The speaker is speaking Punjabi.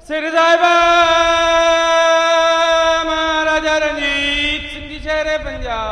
ਸ੍ਰੀ ਸਾਹਿਬਾ ਮਹਾਰਾਜਾ ਰਣਜੀਤ ਸਿੰਘ ਜੀ ਸ਼ੇਰੇ ਪੰਜਾਬ।